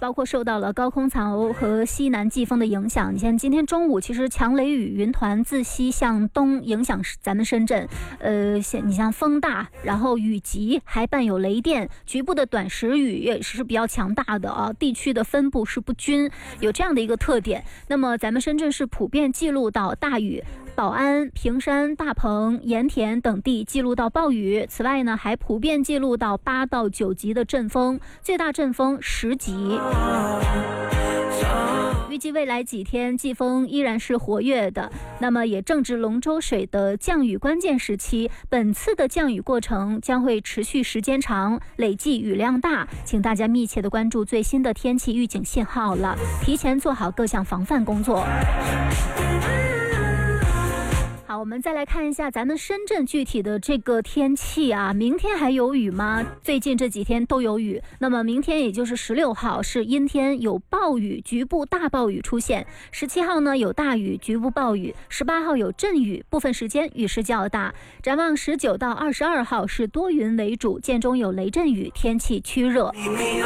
包括受到了高空槽和西南季风的影响。你像今天中午，其实强雷雨云团自西向东影响咱们深圳，你像风大，然后雨急，还伴有雷电，局部的短时雨也是比较强大的啊，地区的分布是不均，有这样的一个特点。那么咱们深圳市普遍记录到大雨，宝安、平山、大棚、盐田等地记录到暴雨。此外呢，还普遍记录到8到9级的阵风，最大阵风10级。预计未来几天季风依然是活跃的，那么也正值龙舟水的降雨关键时期，本次的降雨过程将会持续时间长，累计雨量大，请大家密切的关注最新的天气预警信号了，提前做好各项防范工作。好，我们再来看一下咱们深圳具体的这个天气啊，明天还有雨吗？最近这几天都有雨，那么明天也就是16号是阴天，有暴雨，局部大暴雨出现。17号呢有大雨，局部暴雨。18号有阵雨，部分时间雨势较大。展望19到22号是多云为主，间中有雷阵雨，天气趋热。